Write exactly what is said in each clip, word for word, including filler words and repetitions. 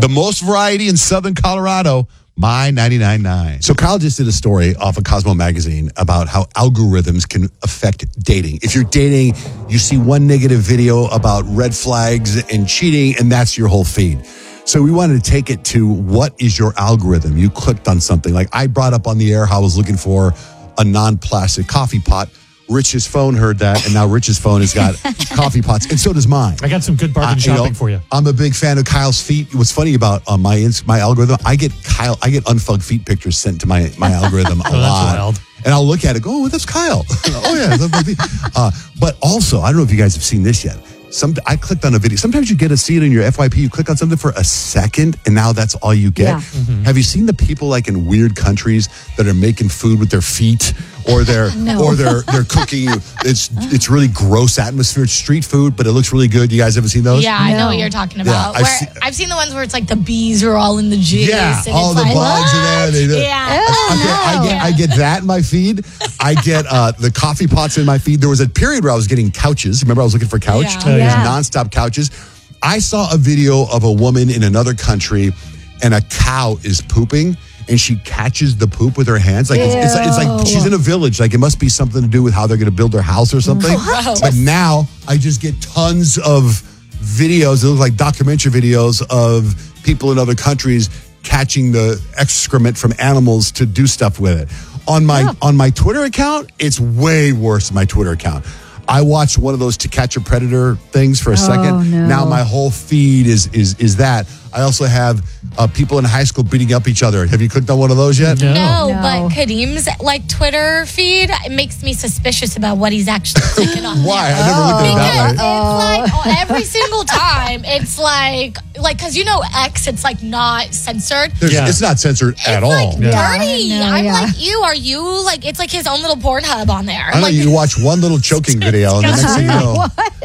The most variety in Southern Colorado, My ninety-nine point nine. So Kyle just did a story off of Cosmo Magazine about how algorithms can affect dating. If you're dating, you see one negative video about red flags and cheating, and that's your whole feed. So we wanted to take it to what is your algorithm? You clicked on something. Like I brought up on the air how I was looking for a non-plastic coffee pot. Rich's phone heard that, and now Rich's phone has got coffee pots, and so does mine. I got some good bargain uh, shopping you know, for you. I'm a big fan of Kyle's feet. What's funny about uh, my my algorithm, I get Kyle, I get unfucked feet pictures sent to my, my algorithm a oh, lot. That's wild. And I'll look at it, go, oh, that's Kyle. oh, yeah. That's uh, but also, I don't know if you guys have seen this yet. Some I clicked on a video. Sometimes you get to see it in your F Y P. You click on something for a second, and now that's all you get. Yeah. Mm-hmm. Have you seen the people like in weird countries that are making food with their feet, or they're no. or they're they're cooking? It's it's really gross atmosphere. It's street food, but it looks really good. You guys ever seen those? Yeah, I no. know what you're talking about. Yeah, I've, where, seen, I've seen the ones where it's like the bees are all in the juice. Yeah, and all it's the like, bugs are there. They, they, yeah. I, no. I, get, I get that in my feed. I get uh, the coffee pots in my feed. There was a period where I was getting couches. Remember, I was looking for couch. Yeah. Oh, yeah. Nonstop couches. I saw a video of a woman in another country, and a cow is pooping, and she catches the poop with her hands. Like it's, it's, it's like she's in a village. Like it must be something to do with how they're going to build their house or something. Gross. But now I just get tons of videos. It looks like documentary videos of people in other countries catching the excrement from animals to do stuff with it. On my Yeah. on my Twitter account, it's way worse than my Twitter account. I watched one of those To Catch a Predator things for a second. no. Now my whole feed is is is that. I also have uh, people in high school beating up each other. Have you clicked on one of those yet? No. No, No. but Kadeem's like Twitter feed, it makes me suspicious about what he's actually clicking on. Why? there. I never looked at it Because that way. it's like oh, every single time, it's like, like, because you know X, it's like not censored. There's, Yeah. It's not censored It's at like all. Yeah. dirty. No, I'm yeah. like, you, are you, like, it's like his own little Pornhub on there. I know like, you watch one little choking video, and the next thing you know,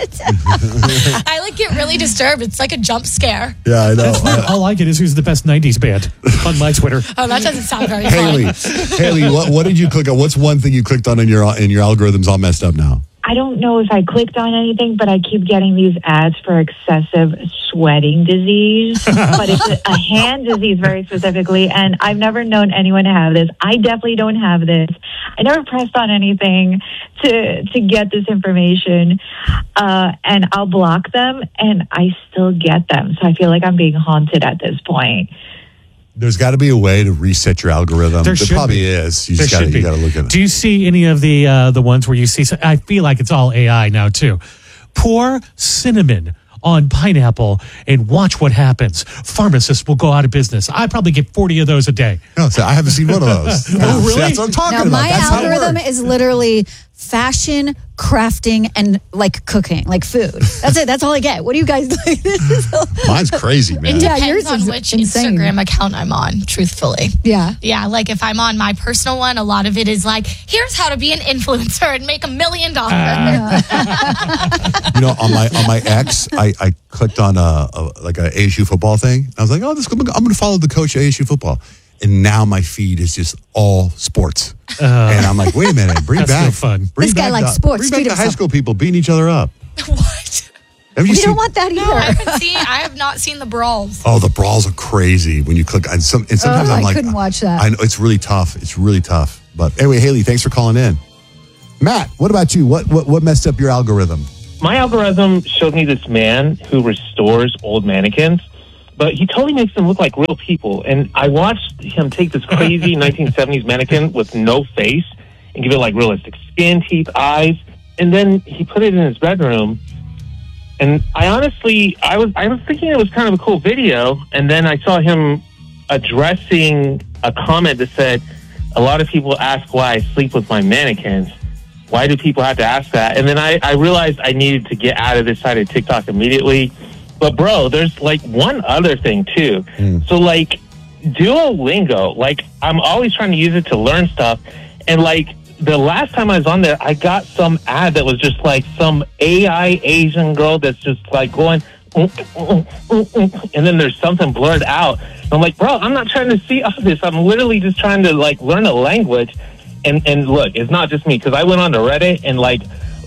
I like get really disturbed. It's like a jump scare. yeah, I know. Uh, All I get is who's the best nineties band on my Twitter. Oh, that doesn't sound very Haley, fun. Haley, what, what did you click on? What's one thing you clicked on in your in your algorithm's all messed up now? I don't know if I clicked on anything, but I keep getting these ads for excessive sweating disease. But it's a, a hand disease very specifically, and I've never known anyone to have this. I definitely don't have this. I never pressed on anything to to get this information, uh, and I'll block them, and I still get them. So I feel like I'm being haunted at this point. There's got to be a way to reset your algorithm. There There should probably be. is. You There just got should to you be. got to look at it. Do you see any of the uh, the ones where you see? I feel like it's all A I now too. Pour cinnamon on pineapple and watch what happens. Pharmacists will go out of business. I probably get forty of those a day. No, so I haven't seen one of those. Oh, really? That's what I'm talking Now, about. my That's how it algorithm works. is literally fashion, crafting, and like cooking, like food. That's it. That's all I get. What do you guys like? This is so- Mine's crazy, man. It Depends Yeah, yours on is which insane. Instagram account I'm on, truthfully. yeah. Yeah, like if I'm on my personal one, a lot of it is like, here's how to be an influencer and make a million dollars. You know, on my on my ex, I, I clicked on a, a like a A S U football thing. I was like, oh, this I'm going to follow the coach at A S U football, and now my feed is just all sports. Uh, and I'm like, wait a minute, bring That's back no fun. Bring This guy back likes the, sports. Bring back Tweet the high himself. school people beating each other up. What? Have you We seen? don't want that either. No, I haven't seen, I have not seen the brawls. Oh, the brawls are crazy when you click on some. And sometimes Oh, I'm I like, couldn't watch that. I know it's really tough. It's really tough. But anyway, Haley, thanks for calling in. Matt, what about you? What what what messed up your algorithm? My algorithm showed me this man who restores old mannequins, but he totally makes them look like real people. And I watched him take this crazy nineteen seventies mannequin with no face and give it like realistic skin, teeth, eyes, and then he put it in his bedroom. And I honestly, I was I was thinking it was kind of a cool video, and then I saw him addressing a comment that said, "A lot of people ask why I sleep with my mannequins. Why do people have to ask that?" And then I, I realized I needed to get out of this side of TikTok immediately. But bro, there's like one other thing too. Mm. So like Duolingo, like I'm always trying to use it to learn stuff. And like the last time I was on there, I got some ad that was just like some A I Asian girl that's just like going, "Mm, mm, mm, mm," and then there's something blurred out. And I'm like, bro, I'm not trying to see all this. I'm literally just trying to like learn a language. And and look, it's not just me, because I went on to Reddit and like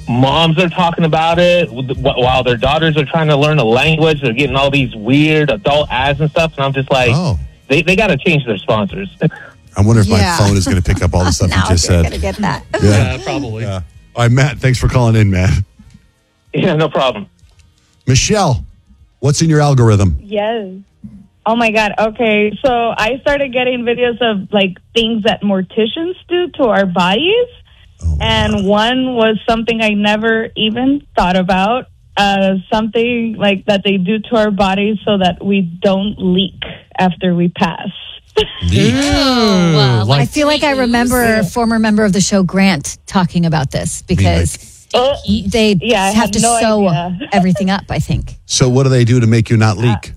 moms are talking about it while their daughters are trying to learn a language. They're getting all these weird adult ads and stuff, and I'm just like, Oh. they they got to change their sponsors. I wonder if Yeah. my phone is going to pick up all the stuff you Now just you're said. gonna get that. Yeah, probably. Yeah. All right, Matt, thanks for calling in, man. Yeah, no problem. Michelle, what's in your algorithm? Yes. Oh my God. Okay. So I started getting videos of like things that morticians do to our bodies. Oh, my And God. one was something I never even thought about. Uh, something like that they do to our bodies so that we don't leak after we pass. Leak. Uh, like- I feel like I remember a former member of the show, Grant, talking about this because Oh, they Yeah, I have had to no sew idea. everything up, I think. So what do they do to make you not leak?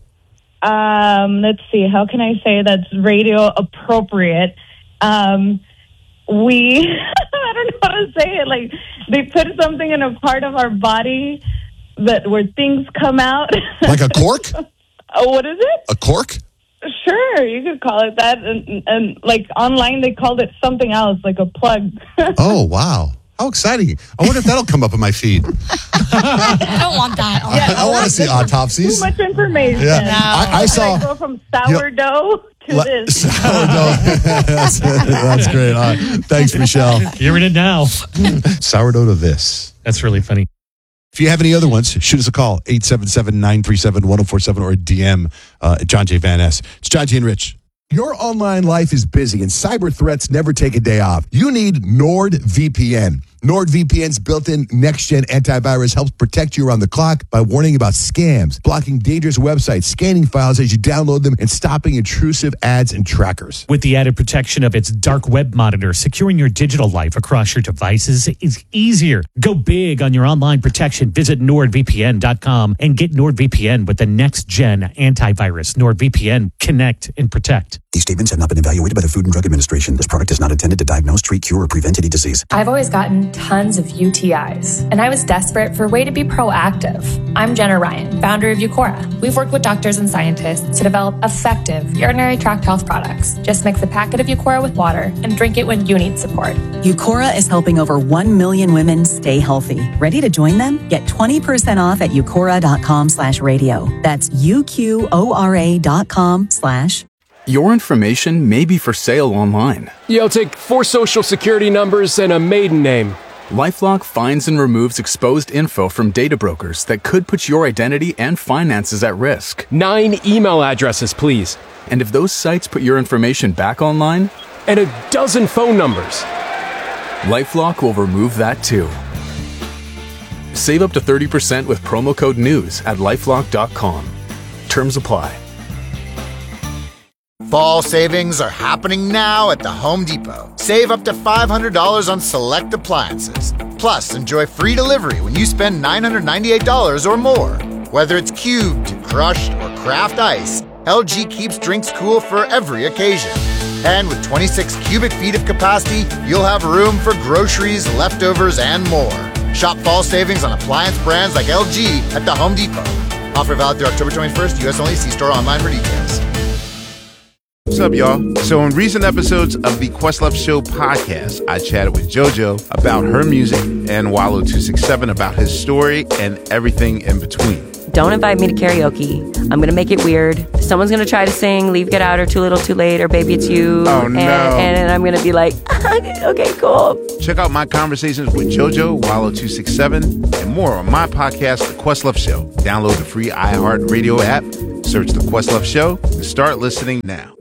um, let's see. How can I say that's radio appropriate? Um, we, I don't know how to say it. Like they put something in a part of our body that where things come out. Like a cork? Oh, what is it? A cork? Sure, you could call it that. And, and like online, they called it something else, like a plug. Oh, wow. How exciting. I wonder if that'll come up in my feed. I don't want that. I, want to see Too autopsies. much information. Yeah. I, I saw. I go from sourdough to Le- this. Sourdough. that's, that's great. All right. Thanks, Michelle. Hearing it now. Sourdough to this. That's really funny. If you have any other ones, shoot us a call, eight seven seven, nine three seven, one oh four seven, or a D M uh, at John J. Van Ness. It's John J. and Rich. Your online life is busy and cyber threats never take a day off. You need NordVPN. NordVPN's built-in next-gen antivirus helps protect you around the clock by warning about scams, blocking dangerous websites, scanning files as you download them, and stopping intrusive ads and trackers. With the added protection of its dark web monitor, securing your digital life across your devices is easier. Go big on your online protection. Visit nord V P N dot com and get NordVPN with the next-gen antivirus. NordVPN, connect and protect. These statements have not been evaluated by the Food and Drug Administration. This product is not intended to diagnose, treat, cure, or prevent any disease. I've always gotten tons of U T Is, and I was desperate for a way to be proactive. I'm Jenna Ryan, founder of Eucora. We've worked with doctors and scientists to develop effective urinary tract health products. Just mix a packet of Eucora with water and drink it when you need support. Eucora is helping over one million women stay healthy. Ready to join them? Get twenty percent off at eucora.com slash radio. That's U-Q-O-R-A dot com slash Your information may be for sale online. Yo, take four social security numbers and a maiden name. LifeLock finds and removes exposed info from data brokers that could put your identity and finances at risk. Nine email addresses, please. And if those sites put your information back online, and a dozen phone numbers. LifeLock will remove that too. Save up to thirty percent with promo code NEWS at lifelock dot com. Terms apply. Fall savings are happening now at the Home Depot. Save up to five hundred dollars on select appliances. Plus, enjoy free delivery when you spend nine hundred ninety-eight dollars or more. Whether it's cubed, crushed, or craft ice, L G keeps drinks cool for every occasion. And with twenty-six cubic feet of capacity, you'll have room for groceries, leftovers, and more. Shop fall savings on appliance brands like L G at the Home Depot. Offer valid through October twenty-first, U S only. See store online for details. What's up, y'all? So in recent episodes of the Questlove Show podcast, I chatted with JoJo about her music and Wallow two six seven about his story and everything in between. Don't invite me to karaoke. I'm going to make it weird. Someone's going to try to sing Leave, Get Out, or Too Little, Too Late, or Baby It's You. Oh, no. And, and I'm going to be like, okay, cool. Check out my conversations with JoJo, Wallow two six seven, and more on my podcast, The Questlove Show. Download the free iHeartRadio app, search The Questlove Show, and start listening now.